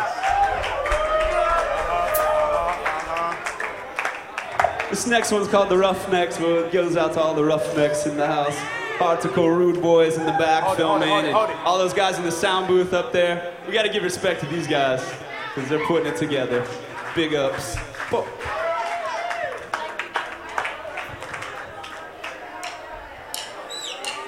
This next one's called The Roughnecks. Well, it goes out to all the roughnecks in the house. Hardcore rude boys in the back filming, and all those guys in the sound booth up there. We gotta give respect to these guys, because they're putting it together. Big ups.